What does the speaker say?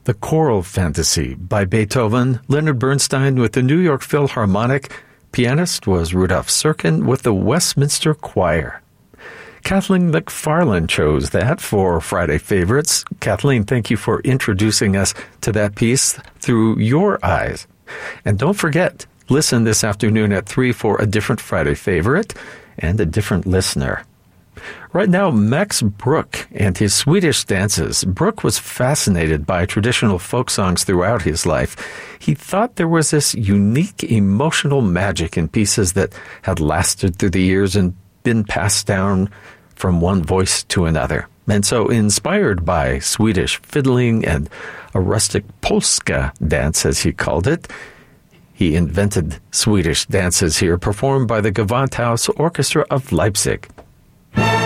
The Choral Fantasy by Beethoven, Leonard Bernstein with the New York Philharmonic. Pianist was Rudolf Serkin with the Westminster Choir. Kathleen McFarland chose that for Friday Favorites. Kathleen, thank you for introducing us to that piece through your eyes. And don't forget, listen this afternoon at 3 for a different Friday Favorite and a different listener. Right now, Max Bruch and his Swedish dances. Bruch was fascinated by traditional folk songs throughout his life. He thought there was this unique emotional magic in pieces that had lasted through the years and been passed down from one voice to another. And so, inspired by Swedish fiddling and a rustic polska dance, as he called it, he invented Swedish dances here, performed by the Gewandhaus Orchestra of Leipzig.